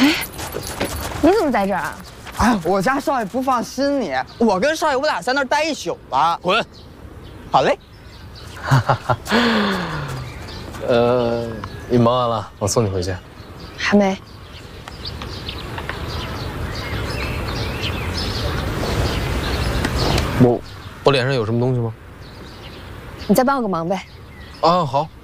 哎，你怎么在这儿啊？ 哎，我家少爷不放心你，我跟少爷我俩在那儿待一宿了。 滚！ 好嘞。 你忙完了，我送你回去。 还没。 我脸上有什么东西吗？ 你再帮我个忙呗。 啊，好，